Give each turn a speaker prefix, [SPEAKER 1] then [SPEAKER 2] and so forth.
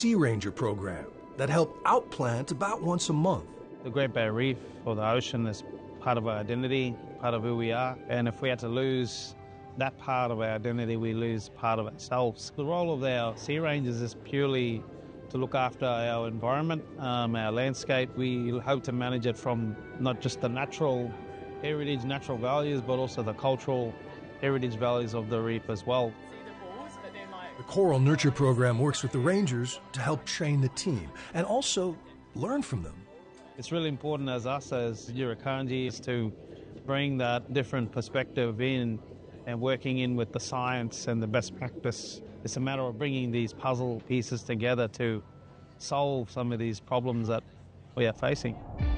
[SPEAKER 1] Sea Ranger program that help outplant about once a month.
[SPEAKER 2] The Great Barrier Reef or the ocean is part of our identity, part of who we are, and if we had to lose that part of our identity, we lose part of ourselves. The role of our Sea Rangers is purely to look after our environment, our landscape. We hope to manage it from not just the natural heritage, natural values, but also the cultural heritage values of the reef as well.
[SPEAKER 1] The Coral Nurture program works with the Rangers to help train the team and also learn from them.
[SPEAKER 2] It's really important as us, as Yirrakanji, to bring that different perspective in and working in with the science and the best practice. It's a matter of bringing these puzzle pieces together to solve some of these problems that we are facing.